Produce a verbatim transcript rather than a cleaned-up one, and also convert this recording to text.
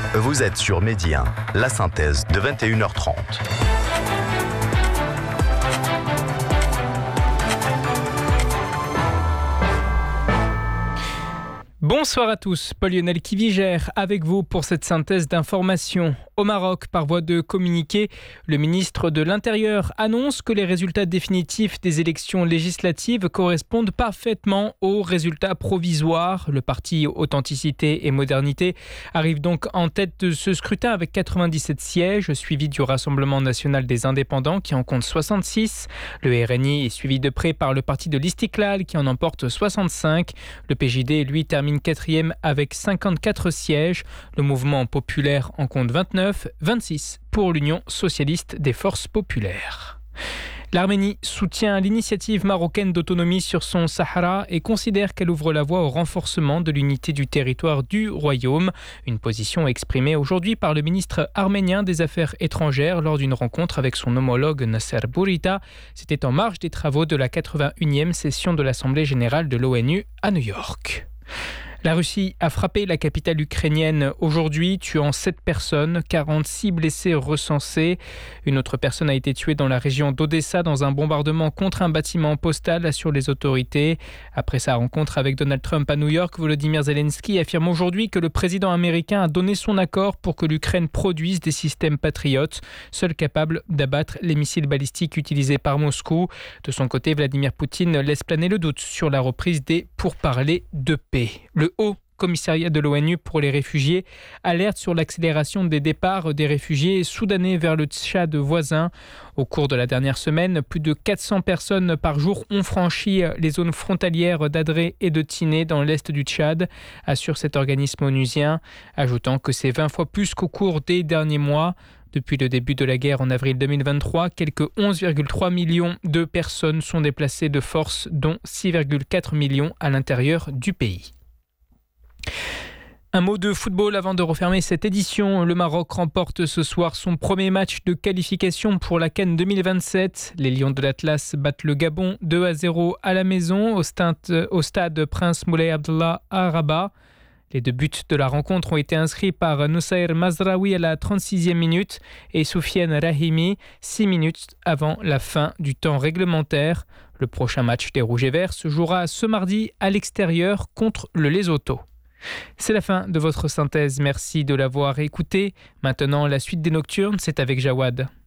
Vous êtes sur Midi un, la synthèse de vingt et une heures trente. Bonsoir à tous, Paul-Lionel Kivigère avec vous pour cette synthèse d'informations. Au Maroc, par voie de communiqué, le ministre de l'Intérieur annonce que les résultats définitifs des élections législatives correspondent parfaitement aux résultats provisoires. Le parti Authenticité et Modernité arrive donc en tête de ce scrutin avec quatre-vingt-dix-sept sièges, suivi du Rassemblement national des indépendants qui en compte soixante-six. Le R N I est suivi de près par le parti de l'Istiklal qui en emporte soixante-cinq. Le P J D, lui, termine quatrième avec cinquante-quatre sièges. Le mouvement populaire en compte vingt-neuf, vingt-six pour l'Union socialiste des forces populaires. L'Arménie soutient l'initiative marocaine d'autonomie sur son Sahara et considère qu'elle ouvre la voie au renforcement de l'unité du territoire du royaume. Une position exprimée aujourd'hui par le ministre arménien des Affaires étrangères lors d'une rencontre avec son homologue Nasser Bourita. C'était en marge des travaux de la quatre-vingt-unième session de l'Assemblée générale de l'ONU à New York. La Russie a frappé la capitale ukrainienne aujourd'hui, tuant sept personnes, quarante-six blessés recensés. Une autre personne a été tuée dans la région d'Odessa dans un bombardement contre un bâtiment postal, assurent les autorités. Après sa rencontre avec Donald Trump à New York, Volodymyr Zelensky affirme aujourd'hui que le président américain a donné son accord pour que l'Ukraine produise des systèmes patriotes, seuls capables d'abattre les missiles balistiques utilisés par Moscou. De son côté, Vladimir Poutine laisse planer le doute sur la reprise des pourparlers de paix. Le Haut Commissariat de l'ONU pour les réfugiés alerte sur l'accélération des départs des réfugiés soudanais vers le Tchad voisin. Au cours de la dernière semaine, plus de quatre cents personnes par jour ont franchi les zones frontalières d'Adré et de Tiné dans l'est du Tchad, assure cet organisme onusien, ajoutant que c'est vingt fois plus qu'au cours des derniers mois. Depuis le début de la guerre en avril deux mille vingt-trois, quelques onze virgule trois millions de personnes sont déplacées de force, dont six virgule quatre millions à l'intérieur du pays. Un mot de football avant de refermer cette édition. Le Maroc remporte ce soir son premier match de qualification pour la CAN deux mille vingt-sept. Les Lions de l'Atlas battent le Gabon deux à zéro à la maison au stade, au stade Prince Moulay Abdallah à Rabat. Les deux buts de la rencontre ont été inscrits par Noussair Mazraoui à la trente-sixième minute et Soufiane Rahimi six minutes avant la fin du temps réglementaire. Le prochain match des Rouges et Verts se jouera ce mardi à l'extérieur contre le Lesotho. C'est la fin de votre synthèse, merci de l'avoir écouté. Maintenant, la suite des Nocturnes, c'est avec Jawad.